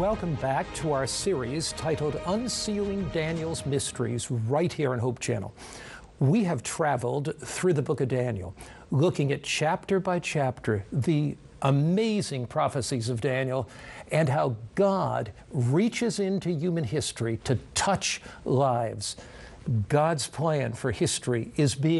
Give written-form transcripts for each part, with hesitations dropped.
welcome back to our series titled Unsealing Daniel's Mysteries right here on Hope Channel. We have traveled through the book of Daniel, looking at chapter by chapter the amazing prophecies of Daniel and how God reaches into human history to touch lives. God's plan for history is being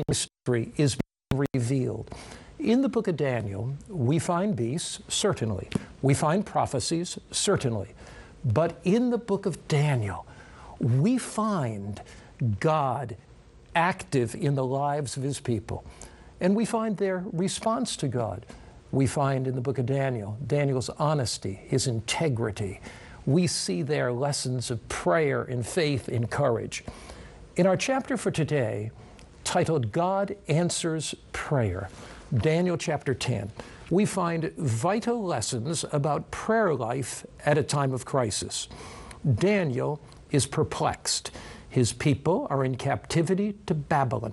revealed. In the book of Daniel, we find beasts, certainly. We find prophecies, certainly. But in the book of Daniel, we find God active in the lives of his people. And we find their response to God. We find in the book of Daniel, Daniel's honesty, his integrity. We see their lessons of prayer and faith and courage. In our chapter for today, titled God Answers Prayer, Daniel chapter 10, we find vital lessons about prayer life at a time of crisis. Daniel is perplexed. His people are in captivity to Babylon,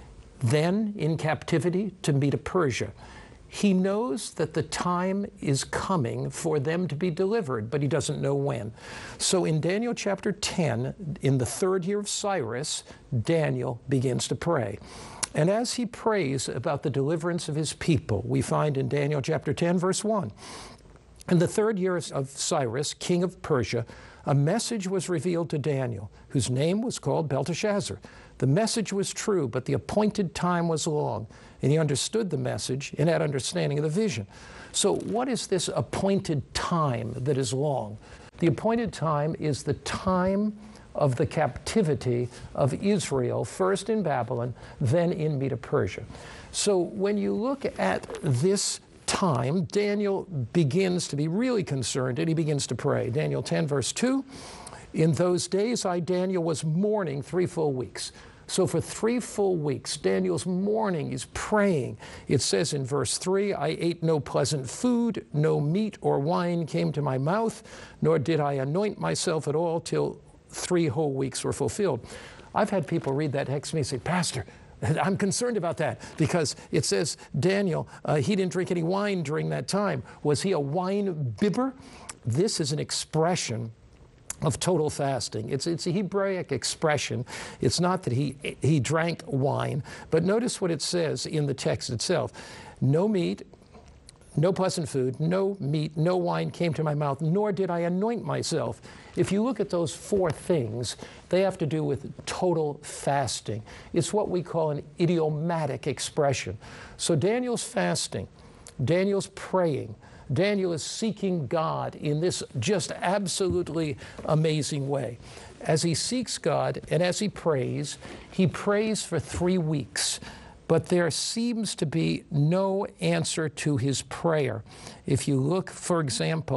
then in captivity to Medo-Persia. He knows that the time is coming for them to be delivered, but he doesn't know when. So in Daniel chapter 10, in the third year of Cyrus, Daniel begins to pray. And as he prays about the deliverance of his people, we find in Daniel chapter 10, verse 1, in the third year of Cyrus, king of Persia, a message was revealed to Daniel, whose name was called Belteshazzar. The message was true, but the appointed time was long, and he understood the message and had understanding of the vision. So what is this appointed time that is long? The appointed time is the time of the captivity of Israel, first in Babylon, then in Medo-Persia. So when you look at this time, Daniel begins to be really concerned, and he begins to pray. Daniel 10, verse 2, in those days I, Daniel, was mourning 3 full weeks. So for 3 full weeks, Daniel's mourning, he's praying. It says in verse 3, I ate no pleasant food, no meat or wine came to my mouth, nor did I anoint myself at all till 3 whole weeks were fulfilled. I've had people read that text to me and say, Pastor, I'm concerned about that because it says Daniel, he didn't drink any wine during that time. Was he a wine bibber? This is an expression of total fasting. It's a Hebraic expression. It's not that he drank wine, but notice what it says in the text itself. No meat, no pleasant food, no meat, no wine came to my mouth, nor did I anoint myself. If you look at those 4 things, they have to do with total fasting. It's what we call an idiomatic expression. So Daniel's fasting, Daniel's praying, Daniel is seeking God in this just absolutely amazing way. As he seeks God and as he prays for 3 weeks. But there seems to be no answer to his prayer. If you look, for example,